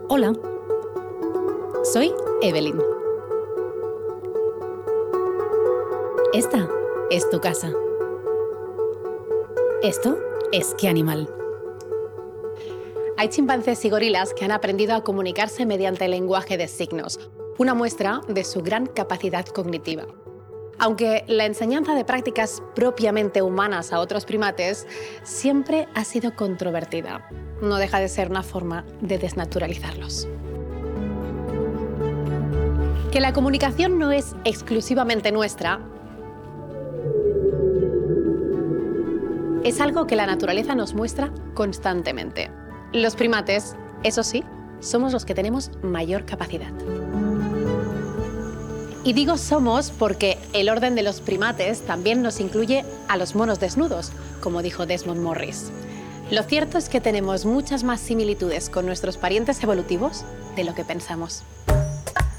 Hola, soy Evelyn. Esta es tu casa. Esto es ¿Qué animal? Hay chimpancés y gorilas que han aprendido a comunicarse mediante el lenguaje de signos, una muestra de su gran capacidad cognitiva. Aunque la enseñanza de prácticas propiamente humanas a otros primates siempre ha sido controvertida, no deja de ser una forma de desnaturalizarlos. Que la comunicación no es exclusivamente nuestra es algo que la naturaleza nos muestra constantemente. Los primates, eso sí, somos los que tenemos mayor capacidad. Y digo somos porque el orden de los primates también nos incluye a los monos desnudos, como dijo Desmond Morris. Lo cierto es que tenemos muchas más similitudes con nuestros parientes evolutivos de lo que pensamos.